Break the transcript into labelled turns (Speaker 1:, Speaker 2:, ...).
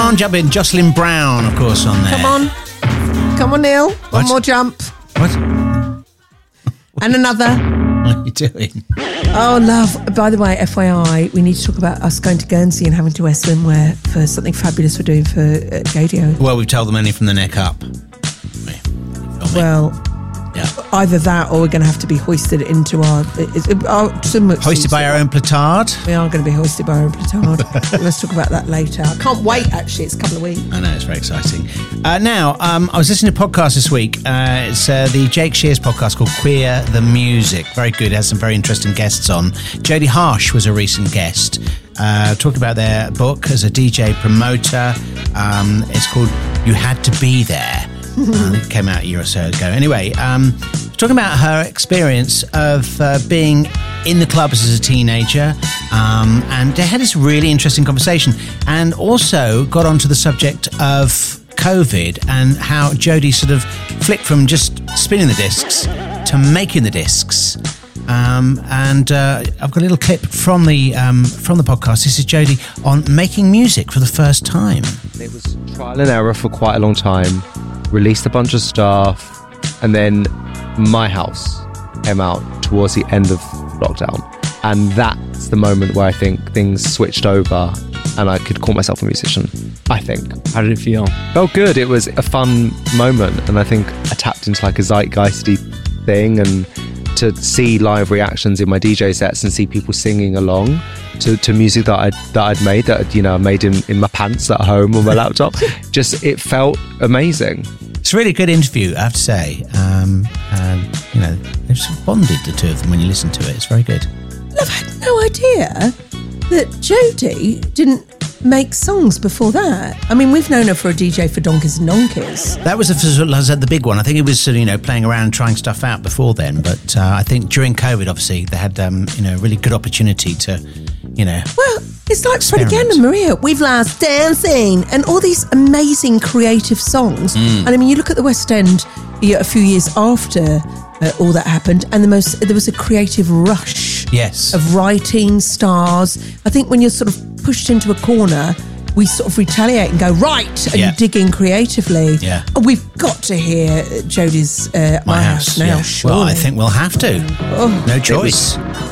Speaker 1: Can't Jump in. Jocelyn Brown, of course, on there.
Speaker 2: Come on, Neil. One more jump.
Speaker 1: What?
Speaker 2: And another.
Speaker 1: What are you doing?
Speaker 2: Oh, love. By the way, FYI, we need to talk about us going to Guernsey and having to wear swimwear for something fabulous we're doing for Gadio.
Speaker 1: Well, we've told them only from the neck up.
Speaker 2: Well, yeah. Either that or we're going to have to be hoisted into our
Speaker 1: hoisted by our own petard.
Speaker 2: We are going to be hoisted by our own petard. Let's talk about that later. I can't wait, actually. It's a couple of weeks.
Speaker 1: I know, it's very exciting. Now, I was listening to a podcast this week. It's the Jake Shears podcast called Queer the Music. Very good. It has some very interesting guests on. Jodie Harsh was a recent guest. Talking about their book as a DJ promoter. It's called You Had to Be There. It came out a year or so ago. Anyway, talking about her experience of being in the clubs as a teenager, and they had this really interesting conversation, and also got onto the subject of COVID and how Jodie sort of flipped from just spinning the discs to making the discs. And I've got a little clip from the podcast. This is Jodie on making music for the first time.
Speaker 3: It was trial and error for quite a long time. Released a bunch of stuff, and then My House came out towards the end of lockdown, and that's the moment where I think things switched over and I could call myself a musician, I think.
Speaker 4: How did it feel?
Speaker 3: Felt good. It was a fun moment, and I think I tapped into like a zeitgeisty thing, and to see live reactions in my DJ sets and see people singing along to music that I'd made, that I made in my pants at home on my laptop. Just, it felt amazing.
Speaker 1: It's a really good interview, I have to say. They've sort of bonded, the two of them, when you listen to it. It's very good.
Speaker 2: Love, I had no idea that Jodie didn't make songs before that. I mean, we've known her for a DJ for Donkeys and Donkeys.
Speaker 1: That was the big one. I think it was playing around, trying stuff out before then. But I think during COVID, obviously, they had a really good opportunity to,
Speaker 2: Well, it's like Freddie and Maria, We've Last Dancing, and all these amazing creative songs. And I mean, you look at the West End a few years after all that happened, and there was a creative rush of writing stars. I think when you're sort of pushed into a corner, we sort of retaliate and go, right, and dig in creatively.
Speaker 1: Yeah.
Speaker 2: Oh, we've got to hear Jodie's My House now, surely.
Speaker 1: Well, I think we'll have to. No choice.